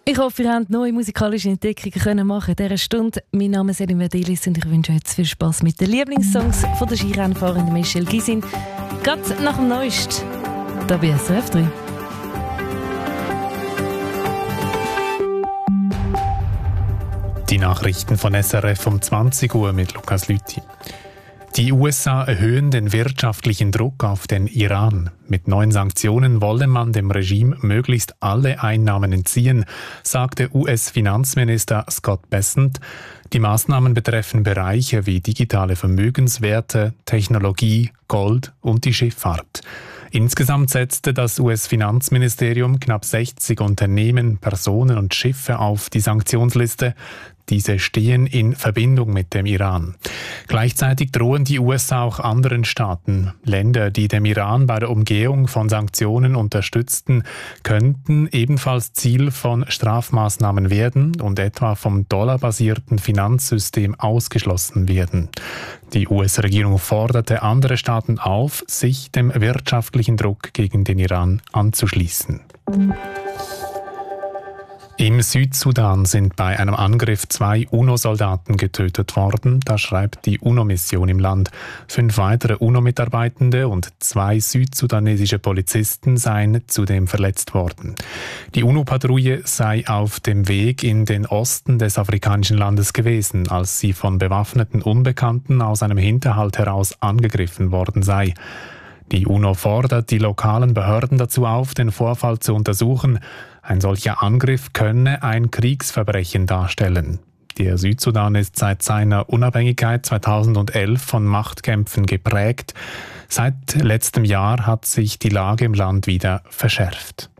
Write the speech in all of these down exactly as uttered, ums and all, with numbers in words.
Ich hoffe, ihr habt neue musikalische Entdeckungen können machen in dieser Stunde. Mein Name ist Selim Verdilis und ich wünsche euch jetzt viel Spass mit den Lieblingssongs von der Skirennfahrerin Michelle Gysin. Gerade nach dem Neuesten, da bei S R F drei. Die Nachrichten von S R F um zwanzig Uhr mit Lukas Lüthi. Die U S A erhöhen den wirtschaftlichen Druck auf den Iran. Mit neuen Sanktionen wolle man dem Regime möglichst alle Einnahmen entziehen, sagte U S-Finanzminister Scott Bessent. Die Maßnahmen betreffen Bereiche wie digitale Vermögenswerte, Technologie, Gold und die Schifffahrt. Insgesamt setzte das U S-Finanzministerium knapp sechzig Unternehmen, Personen und Schiffe auf die Sanktionsliste. Diese stehen in Verbindung mit dem Iran. Gleichzeitig drohen die U S A auch anderen Staaten. Länder, die dem Iran bei der Umgehung von Sanktionen unterstützten, könnten ebenfalls Ziel von Strafmaßnahmen werden und etwa vom dollarbasierten Finanzsystem ausgeschlossen werden. Die U S-Regierung forderte andere Staaten auf, sich dem wirtschaftlichen Druck gegen den Iran anzuschließen. Im Südsudan sind bei einem Angriff zwei UNO-Soldaten getötet worden, das schreibt die UNO-Mission im Land. Fünf weitere UNO-Mitarbeitende und zwei südsudanesische Polizisten seien zudem verletzt worden. Die UNO-Patrouille sei auf dem Weg in den Osten des afrikanischen Landes gewesen, als sie von bewaffneten Unbekannten aus einem Hinterhalt heraus angegriffen worden sei. Die UNO fordert die lokalen Behörden dazu auf, den Vorfall zu untersuchen. Ein solcher Angriff könne ein Kriegsverbrechen darstellen. Der Südsudan ist seit seiner Unabhängigkeit zweitausendelf von Machtkämpfen geprägt. Seit letztem Jahr hat sich die Lage im Land wieder verschärft.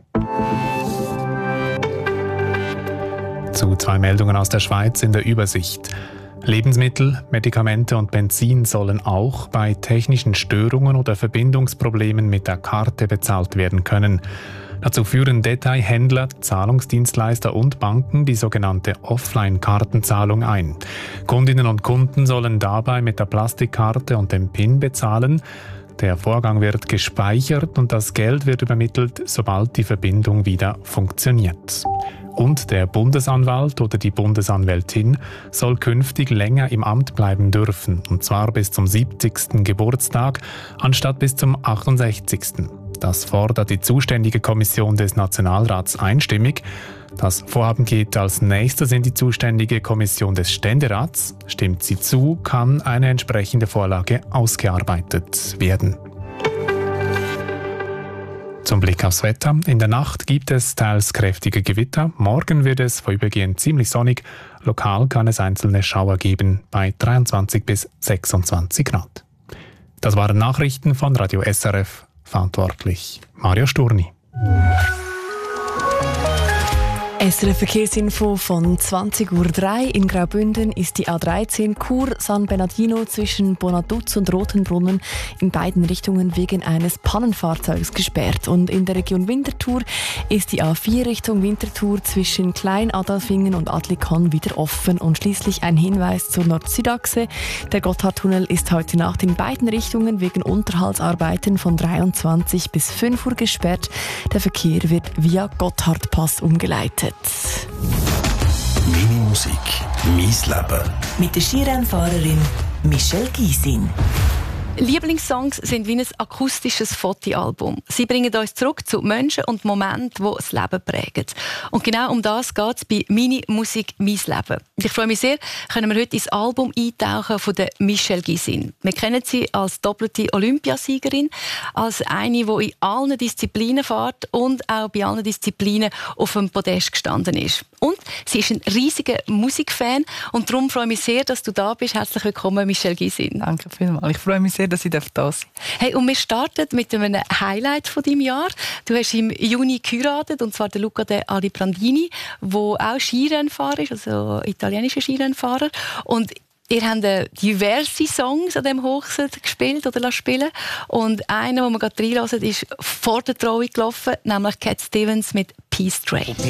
Zu zwei Meldungen aus der Schweiz in der Übersicht. Lebensmittel, Medikamente und Benzin sollen auch bei technischen Störungen oder Verbindungsproblemen mit der Karte bezahlt werden können. Dazu führen Detailhändler, Zahlungsdienstleister und Banken die sogenannte Offline-Kartenzahlung ein. Kundinnen und Kunden sollen dabei mit der Plastikkarte und dem PIN bezahlen. Der Vorgang wird gespeichert und das Geld wird übermittelt, sobald die Verbindung wieder funktioniert. Und der Bundesanwalt oder die Bundesanwältin soll künftig länger im Amt bleiben dürfen, und zwar bis zum siebzigsten Geburtstag anstatt bis zum achtundsechzigsten Das fordert die zuständige Kommission des Nationalrats einstimmig. Das Vorhaben geht als nächstes in die zuständige Kommission des Ständerats. Stimmt sie zu, kann eine entsprechende Vorlage ausgearbeitet werden. Zum Blick aufs Wetter. In der Nacht gibt es teils kräftige Gewitter. Morgen wird es vorübergehend ziemlich sonnig. Lokal kann es einzelne Schauer geben bei dreiundzwanzig bis sechsundzwanzig Grad. Das waren Nachrichten von Radio S R F. Verantwortlich Mario Sturni. S R F-Verkehrsinfo von zwanzig Uhr drei. In Graubünden ist die A dreizehn Chur-San Bernardino zwischen Bonaduz und Rotenbrunnen in beiden Richtungen wegen eines Pannenfahrzeugs gesperrt. Und in der Region Winterthur ist die A vier Richtung Winterthur zwischen Klein-Adolfingen und Adlikon wieder offen. Und schließlich ein Hinweis zur Nord-Süd-Achse. Der Gotthardtunnel ist heute Nacht in beiden Richtungen wegen Unterhaltsarbeiten von dreiundzwanzig bis fünf Uhr gesperrt. Der Verkehr wird via Gotthardpass umgeleitet. Meine Musik, mein Leben. Mit der Skirennfahrerin Michelle Gysin. Lieblingssongs sind wie ein akustisches Fotoalbum. Sie bringen uns zurück zu Menschen und Momenten, die das Leben prägen. Und genau um das geht es bei «Meine Musik, mein Leben». Ich freue mich sehr, können wir heute ins Album eintauchen von der Michelle Gysin. Wir kennen sie als doppelte Olympiasiegerin, als eine, die in allen Disziplinen fährt und auch bei allen Disziplinen auf dem Podest gestanden ist. Und sie ist ein riesiger Musikfan und darum freue ich mich sehr, dass du da bist. Herzlich willkommen, Michelle Gysin. Danke vielmals. Ich freue mich sehr, dass ich da sein darf. Hey, und wir starten mit einem Highlight von deinem Jahr. Du hast im Juni geheiratet, und zwar den Luca de Alibrandini, der auch Skirennfahrer ist, also italienischer Skirennfahrer. Und ihr habt diverse Songs an diesem Hochzeit gespielt oder lassen spielen. Und einer, den wir gerade reinhören, ist vor der Trauung gelaufen, nämlich Cat Stevens mit «Peace Train».